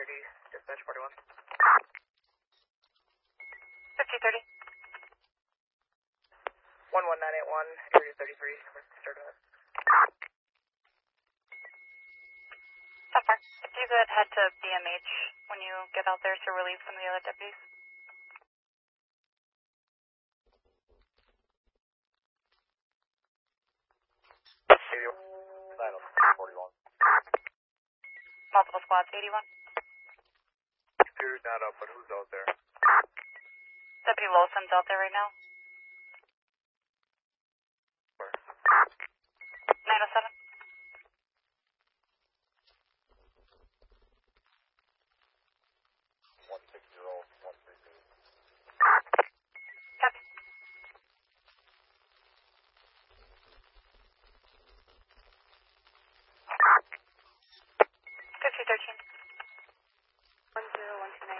duty, dispatch 41. 5030. 11981, area 33, start on. Sapphire, if you could head to BMH when you get out there to relieve some of the other deputies. Multiple squads, 81. Computer's not up, but who's out there? Deputy Lawson's out there right now. 907. Copy. 5013. 10129.